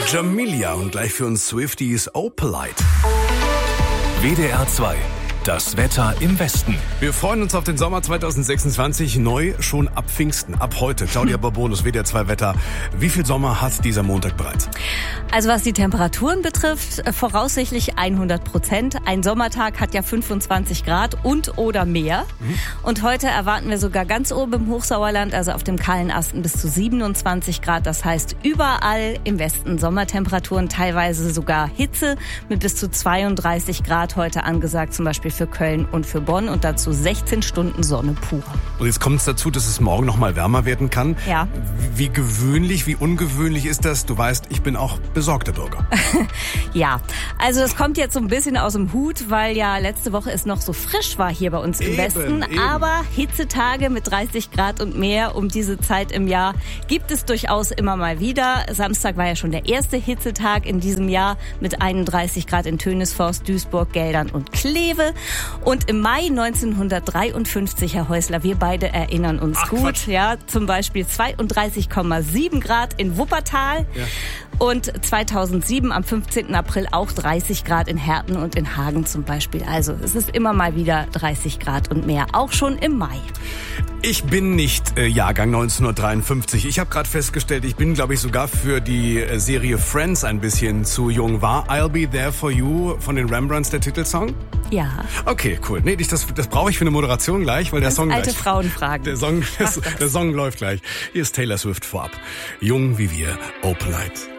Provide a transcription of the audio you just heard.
Jamelia und gleich für uns Swifties Opalite. WDR 2. Das Wetter im Westen. Wir freuen uns auf den Sommer 2026, neu schon ab Pfingsten, ab heute. Claudia Bourbonus, WDR 2 Wetter. Wie viel Sommer hat dieser Montag bereits? Also was die Temperaturen betrifft, voraussichtlich 100%. Ein Sommertag hat ja 25 Grad und oder mehr. Und heute erwarten wir sogar ganz oben im Hochsauerland, also auf dem kahlen Asten, bis zu 27 Grad. Das heißt, überall im Westen Sommertemperaturen, teilweise sogar Hitze mit bis zu 32 Grad heute angesagt, zum Beispiel für Köln und für Bonn, und dazu 16 Stunden Sonne pur. Und jetzt kommt es dazu, dass es morgen noch mal wärmer werden kann. Ja. Wie gewöhnlich, wie ungewöhnlich ist das? Du weißt, ich bin auch besorgter Bürger. Ja, also das kommt jetzt so ein bisschen aus dem Hut, weil ja letzte Woche es noch so frisch war hier bei uns im Westen. Aber Hitzetage mit 30 Grad und mehr um diese Zeit im Jahr gibt es durchaus immer mal wieder. Samstag war ja schon der erste Hitzetag in diesem Jahr mit 31 Grad in Tönisforst, Duisburg, Geldern und Kleve. Und im Mai 1953, Herr Häusler, wir beide erinnern uns gut, Quatsch. ja, zum Beispiel 32,7 Grad in Wuppertal. Ja. Und 2007 am 15. April auch 30 Grad in Herten und in Hagen zum Beispiel. Also es ist immer mal wieder 30 Grad und mehr, auch schon im Mai. Ich bin nicht Jahrgang 1953. Ich habe gerade festgestellt, ich bin, glaube ich, sogar für die Serie Friends ein bisschen zu jung. War I'll Be There For You von den Rembrandts der Titelsong? Ja. Okay, cool. Nee, das brauche ich für eine Moderation gleich, weil der Song alte gleich... Frauenfragen. Der Song läuft gleich. Hier ist Taylor Swift vorab. Jung wie wir, Opalite.